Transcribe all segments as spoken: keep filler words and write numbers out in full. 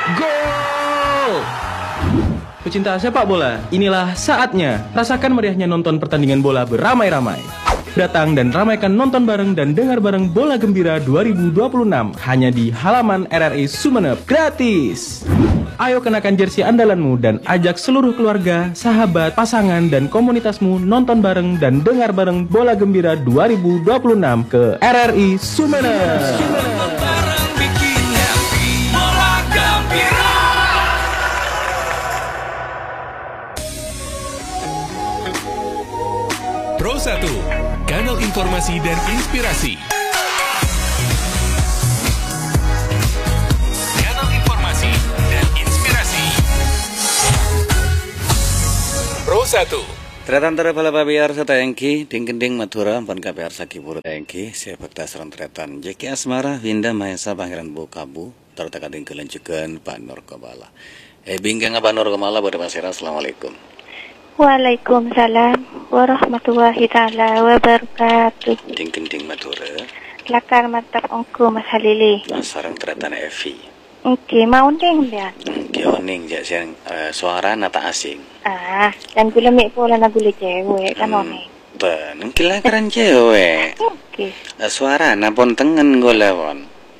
Gol! Pecinta sepak bola, inilah saatnya. Rasakan meriahnya nonton pertandingan bola beramai-ramai. Datang dan ramaikan nonton bareng dan dengar bareng Bola Gembira dua ribu dua puluh enam hanya di halaman R R I Sumeneb, gratis. Ayo kenakan jersey andalanmu dan ajak seluruh keluarga, sahabat, pasangan, dan komunitasmu nonton bareng dan dengar bareng Bola Gembira dua ribu dua puluh enam ke R R I Sumeneb. Pro satu, kanal informasi dan inspirasi. Kanal informasi dan inspirasi. Pro satu. Tretan tere bala babiar satayangki ding-ding Madura ampun kabiar sakibur tayangki sepak tasron tretan Jeki Asmara Winda Mahesa Pangeran Bokabu tertekading kelencukan Pak Nur Kobala. Eh bingkang Pak Nur Kobala pada pasira. Assalamualaikum. Waalaikumsalam warahmatullahi ta'ala wabarakatuh. Ding-ding Madura. Lakar mantap ongku Mas Halili. Sarang tretan Evi. Oke, mau ding dia. Oke, oning jak siang uh, suara nata asing. Ah, dan gula mik pola na gula cewek kan oning. Ben, kila keren cewek. Oke. Uh, suara napon tengen gola won.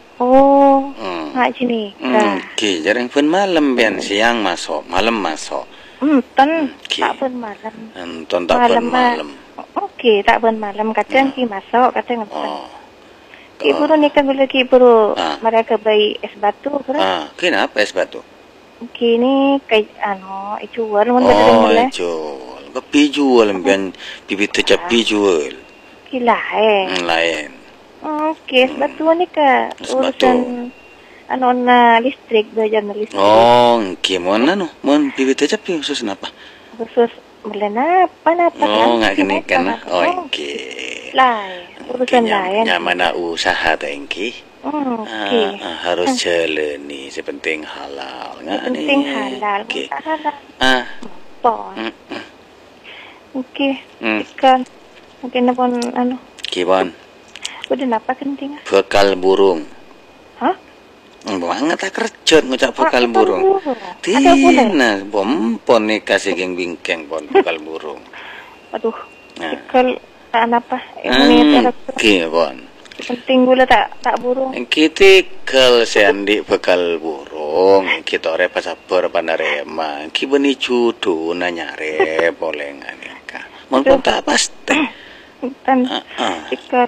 Oh, Hmm. mak sini. Oke, jarang pun malam ben siang masuk, malam masuk. Hmm, ten Oke. tak pun malam. Enton tak pun malam. Oke, tak pun malam. Kadang ki masuk, kadang enton. Oh. Ki buru ni kan gula ki buru Ah. mereka bayi es batu kan. Ah, kenapa es batu? Kini kayak anu, jual mun Oh, betul jual. Kepi jual ben bibit tecap pi jual. Gila eh. Hmm, lain. Oke, es batu ni ke Es urusan anu na listrik, belajar na listrik. Oh, gimana no? Mon bibit tecap pi khusus apa? Khusus melena apa napa Oh, nggak kena kan? Oh, oke. Lain, urusan lain. Nyaman usaha tengki. Hmm, Ah, Oke. ah, harus jalani sepenting halal nggak nih? Penting halal, Oke. tak halal. Ah, Pon. mm, mm. Oke, Hmm. ikan. Mungkin pun anu, Gimana? udah napa kenting? Bekal burung. Hah? Banget tak kerjot ngucap bekal Bekal burung. burung. Ada boleh? Tina, bompon nih kasih geng bingkeng pon bekal burung. Aduh, Nah. ikan tak apa? Ini Hmm, tak gimana? penting gula tak tak burung. Kita kel seandi bekal burung. Kita ore pasapor panarema. Kibeni cudu nanyare boleh nggak nih kak? Mau pun tak pasti. Dan Ah, ah. ikan.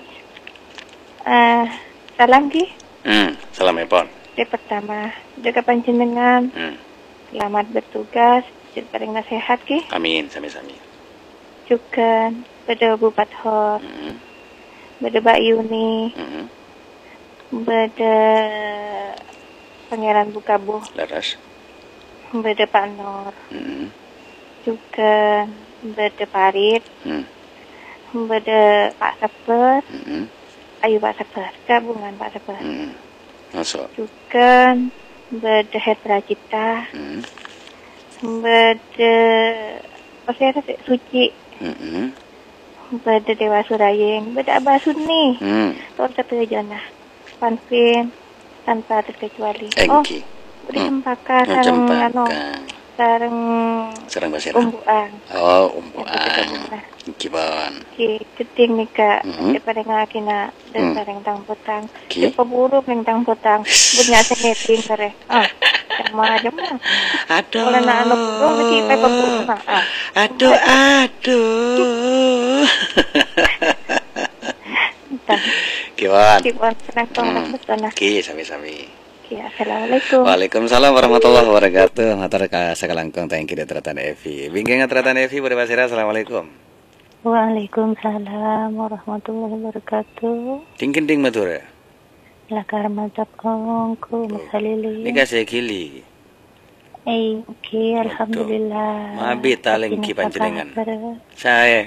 Eh, salam ki. Hmm, salam epon. Yang pertama, jaga panjenengan. Hmm, Selamat bertugas. Jadi paling nasihat ki. amin, sami-sami. Juga pada Bupat Hor, Hmm, pada Mbak Yuni, hmm, pada Pangeran Bukabuh, laras. pada Pak Nur, Hmm, juga pada Parit, hmm, pada Pak Sabar, hmm, ayo Pak Sabar, gabungan Pak Sabar. hmm. Masuk. Juga pada Hendra Cipta, Hmm, pada Pasir Suci, hmm, pada Dewa Surayeng, pada Abah Suni, hmm. Tuan Satu Jana, Panvin, tanpa terkecuali. Oh, Engki. beri Hmm. cempaka, Oh, sarang cempaka. ano, sarang Serang basira. umbuan. Oh, Yang umbuan. kita Gimana? Ki keting nih kak, Mhm. daripada ngakina dan Hmm. sarang tang potang. Ki? Di peburu neng tang potang, punya seneting kare. Ah, sama aja mah. Aduh. Kalau nak anu burung lagi pe peburu mah. Ah, Aduh, aduh. tang. Gimana? Ki buat senang tong Hmm. nak betul nah. Ki, sami-sami. Ki, assalamualaikum. Waalaikumsalam warahmatullahi wabarakatuh. Matur ka sakalangkung tayang kita teratan Evi. Bingkeng teratan Evi pada pasira. Assalamualaikum. Waalaikumsalam warahmatullahi wabarakatuh. Ding ding Madura. Lakar mantap ongku Mas Halili. Ini kasih kili. Eh, oke, alhamdulillah. Mabit taling ki panjenengan. Saya.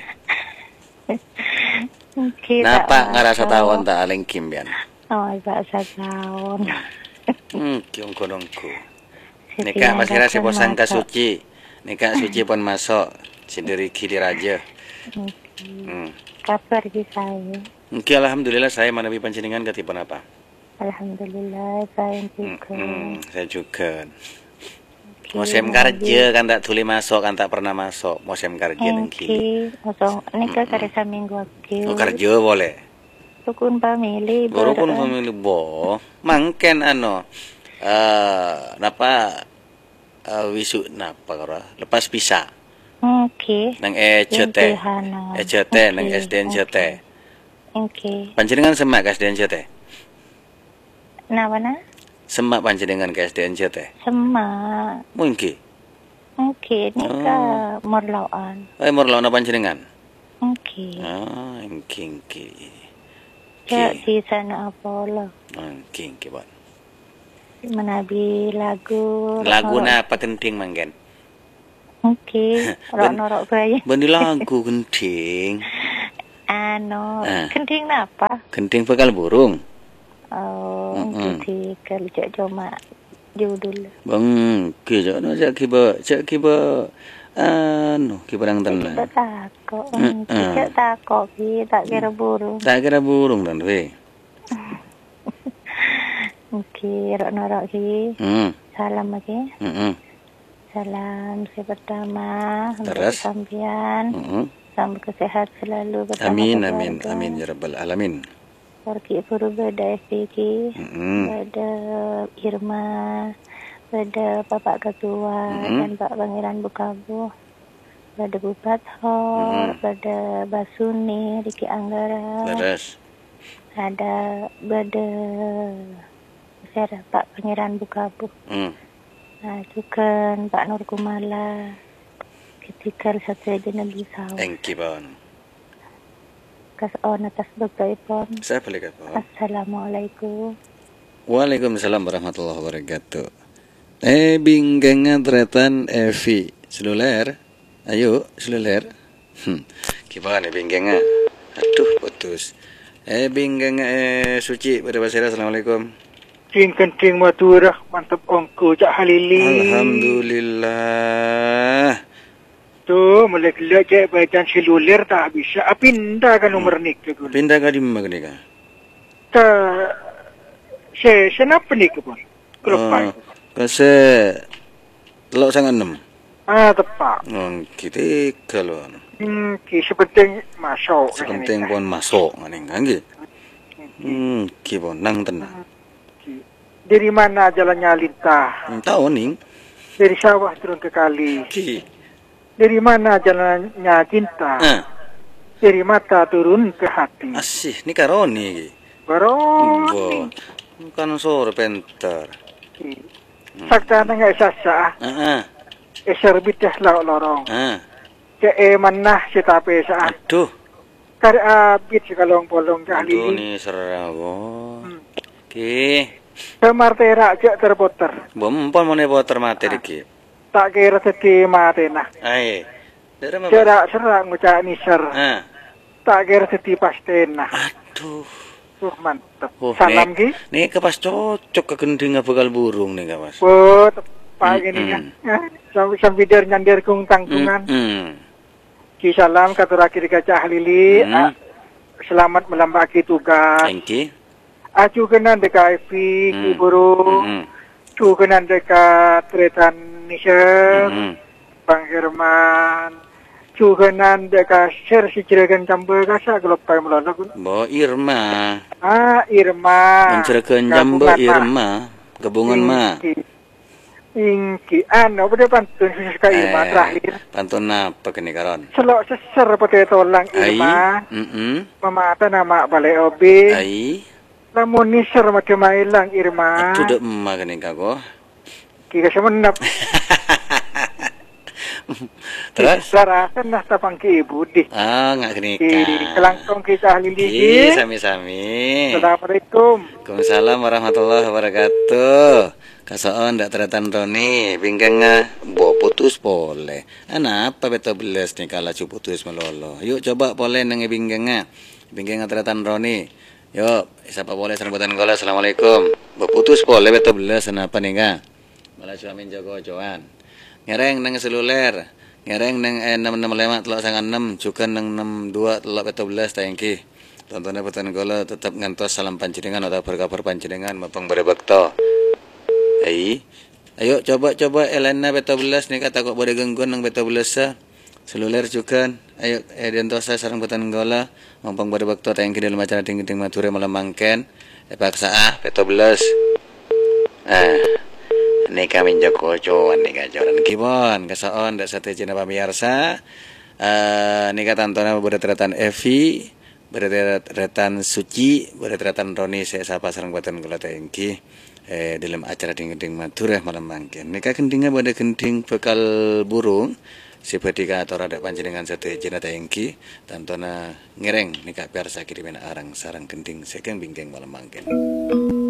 Oke, Napa ngerasa tawon tak aling kimbian? Oh, bahasa tahun. Hmm, kiong konongku. Nika masih rasa bosan ka suci. Nika suci pun masuk. Sendiri kiri raja. Hmm. Kabar di saya. Oke, alhamdulillah saya manabi panjenengan ketipun apa? Alhamdulillah, saya juga. Hmm, saya juga. Okay, Musim kerja kan tak tuli masuk kan tak pernah masuk musim kerja nengki. Oke, kosong. Ini ke kerja minggu aku. Oh kerja boleh. Rukun family. Rukun family bo. Mangken ano. Eh, napa uh, wisu napa karo lepas pisah. Oke. Nang E C T. E C T nang S D N C T. Oke. Panjenengan semak ke S D N C T? Napa na? Semak panjenengan ke S D N C T? Semak. Mungkin. Oke, ini ke Morloan. Eh morlawan panjenengan? Oke. Ah, engki engki. Ya di sana Apollo. Engki engki, Bon. Menabi lagu. Lagu apa kenting manggen? Oke, rok-norok bayi. Bendi lagu kenting. Ano, Ah. kenting apa? Kenting bekal burung. Oh, Mm-mm. jadi kerja cuma judul. Bang, ki no jak kiba, jak kiba. Anu, kiba nang Kita tenan. takut, Mm-mm. kita takut, kita kira burung. Tak kira burung dan we. Oke, rok-norok ki. Hmm. Salam lagi. Heeh. Salam si pertama untuk Terus? sampean. Heeh. Salam kesehat selalu bersama Amin keluarga. amin amin ya rabbal alamin. Pergi berbeda F P K. Heeh. Pada Irma, pada Bapak Ketua Mm-mm. dan Pak Pangeran Bukabu, pada Bupat Hor, Mm-mm. pada Basuni, Riki Anggara, Terus. ada pada Ser, Pak Pangeran Bukabu, Hmm. nah juga Pak Nur Kumala, ketika satu aja Nabi Sawah, Engki bon. kason atas berbaipon. Saya boleh kata. Assalamualaikum. Waalaikumsalam warahmatullahi wabarakatuh. Eh binggengan tretan Evi seluler. Ayo seluler. Hmm. Gimana binggengan? Aduh putus. Eh binggengan eh suci pada basira. Assalamualaikum. Cing kencing maturah mantap ongko cak halili. Alhamdulillah. Tu mulai cek bacaan seluler tak bisa. Pindah kan nomor ni ke gula. Pindah ke di mana ni kah? Ta se senapa ni ke pun. Kelopai. Kasi telok sangat enam. Ah tepat. Oh, kita kalau Hmm, ki sepenting masuk. ke sini. sepenting pun masuk ngani ngangge. Hmm, ki pun nang tenang. Ki. Dari mana jalannya lintah? Tahu ning. Dari sawah turun ke kali. Ki. Dari mana jalannya cinta? Ah, Dari mata turun ke hati. asih ni karoni ki. Baru. Bo. Kan sore penter. Sakta nang sasa. Ah, ah. Eser bitas lauk lorong. Ah. Ke e manah setape sa. Aduh. Kar abit sekalong polong Aduh kali. ni serago. Hmm. Ki. Kemartera cek terputer. Bom pon mone boter mati ki. Tak kira seti matena. Ai. Dari mana? Cerak serak ngucak niser. Ah. Tak kira seti pastena. Aduh. Tuh mantep. Oh, Salam nih, ki. nih kepas cocok ke gending bakal burung nih kapas. Oh, tepat Mm, gini mm. kan. Sambil sambil der nyandir kung tanggungan. Hmm. Ki salam katurakir kaca halili. Mm. Ah, selamat melambaki tugas. Thank you. Acu kenan dekat I V ki Mm. buru. Mm. Cu kenan dekat Tretan Nisher. Mm. Bang Herman. Cu kenan dekat Sher si Ciregan Camber kasa gelopai melana. Bo Irma. Ah, Irma. Mencerahkan jambe Gabungan, Irma. Gabungan ma. Ingki. Ingki. Ano, pada pantun khusus ka Irma terakhir. Pantun apa kini karon? Selok seser pada tolang Ai. Irma. Mm. Memata nama balai obi. Ai. Lamun niser macam mailang Irma. Atu dek emma kini kako. Kika semenap. Terus? Sarasan lah tapang ki ibu di. Ah, ngak kini Ki kelangkong kita ahli Ki ligi. sami-sami. Assalamualaikum. Waalaikumsalam warahmatullahi wabarakatuh. Kasoon dak teratan Roni, pinggangnya bo putus pole. Ana apa beto beles nih kala cu putus melolo. Yuk coba pole nang pinggangnya. Pinggangnya teratan Roni. Yuk, siapa boleh sambutan gola. Assalamualaikum. Bo putus pole beto beles kenapa nih ka? Malah suamin jago joan. Ngereng nang seluler. Ngereng nang eh, enam enam lima telok sangat enam. Juga nang enam dua telok beto beles tayangki. Tontonnya petani gola tetap ngantos salam panjenengan atau berkabar panjenengan mapang berebekto. Ai. Ayo coba-coba Elena beta belas nih kata kok pada gangguan nang beta belas sa. Seluler juga. Ayo edentosa sarang petani gola mapang berebekto tayang dalam acara ding-ding mature malam mangken. Paksa ah beta belas. Ah. Ini kami Joko cuan nih kacoran kibon kesoon dak sate cina pamirsa. Eh nika tantona beretratan Evi, beretratan Suci, beretratan Roni saya sapa sareng boten kula tengki eh dalam acara ding-ding matureh malam mangken. Nika gendingnya pada gending bekal burung sibadika atau rada panjenengan sate cina tengki tantona ngereng nika biar sakit arang sarang gending sekeng bingkeng malam mangken.